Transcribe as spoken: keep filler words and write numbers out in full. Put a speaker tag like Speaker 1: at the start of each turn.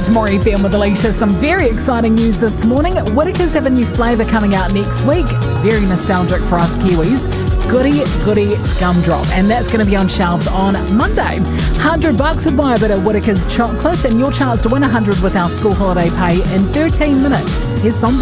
Speaker 1: It's More F M with Alicia. Some very exciting news this morning. Whittaker's have a new flavour coming out next week. It's very nostalgic for us Kiwis. Goody Goody Gumdrop. And that's going to be on shelves on Monday. one hundred bucks would buy a bit of Whittaker's chocolate, and your chance to win one hundred with our school holiday pay in thirteen minutes. Here's Somba.